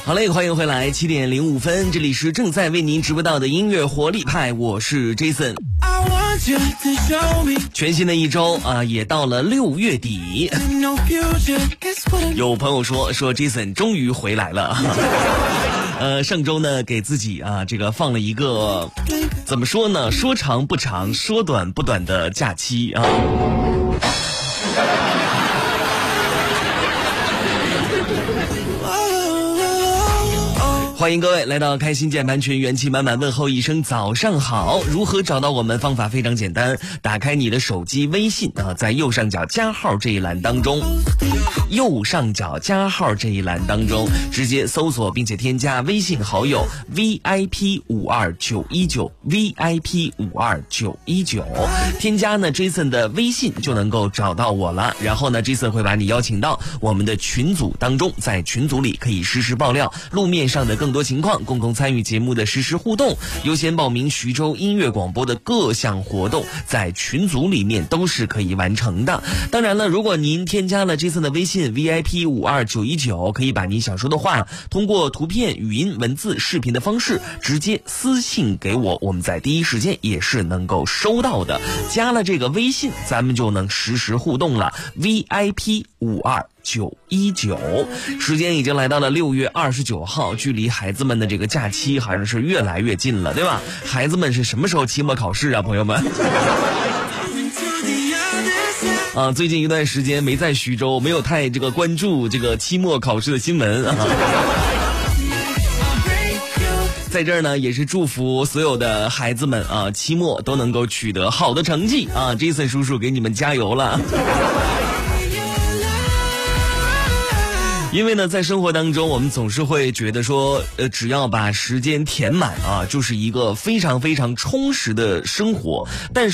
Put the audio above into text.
好嘞，欢迎回来，7点05分，这里是正在为您直播到的音乐活力派，我是 Jason。全新的一周啊，也到了6月底。有朋友说 Jason 终于回来了。上周呢给自己啊这个放了一个怎么说呢，说长不长，说短不短的假期啊。欢迎各位来到开心键盘群，元气满满问候一声早上好。如何找到我们？方法非常简单，打开你的手机微信啊，在右上角加号这一栏当中，直接搜索并且添加微信好友 VIP52919 VIP52919，添加呢 Jason 的微信就能够找到我了。然后呢 Jason 会把你邀请到我们的群组当中，在群组里可以实时爆料路面上的更多情况，共同参与节目的实时互动，优先报名徐州音乐广播的各项活动，在群组里面都是可以完成的。当然了，如果您添加了Jason的微信 VIP52919，可以把您想说的话通过图片、语音、文字、视频的方式直接私信给我，我们在第一时间也是能够收到的。加了这个微信，咱们就能实时互动了。VIP52919，时间已经来到了6月29号，距离孩子们的这个假期好像是越来越近了，对吧？孩子们是什么时候期末考试啊，朋友们？啊，最近一段时间没在徐州，没有太这个关注这个期末考试的新闻啊。在这儿呢，也是祝福所有的孩子们啊，期末都能够取得好的成绩啊 ！Jason 叔叔给你们加油了。因为呢，在生活当中，我们总是会觉得说，只要把时间填满啊，就是一个非常非常充实的生活。但是